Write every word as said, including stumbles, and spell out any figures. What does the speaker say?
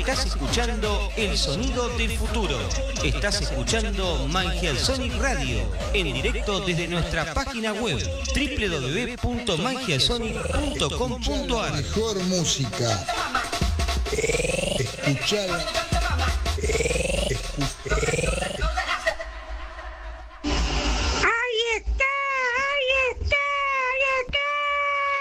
Estás escuchando el sonido del futuro. Estás escuchando Magial Sonic Radio en directo desde nuestra página web doble u doble u doble u punto magial sonic punto com punto a r. Mejor música. Escuchala.